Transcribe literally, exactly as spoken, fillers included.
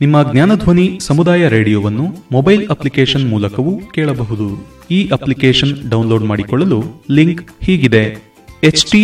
ನಿಮ್ಮ ಜ್ಞಾನಧ್ವನಿ ಸಮುದಾಯ ರೇಡಿಯೋವನ್ನು mobile application ಮೂಲಕವೂ ಕೇಳಬಹುದು. ಈ ಅಪ್ಲಿಕೇಶನ್ ಡೌನ್ಲೋಡ್ ಮಾಡಿಕೊಳ್ಳಲು ಲಿಂಕ್ ಹೀಗಿದೆ: ಎಚ್ ಟಿ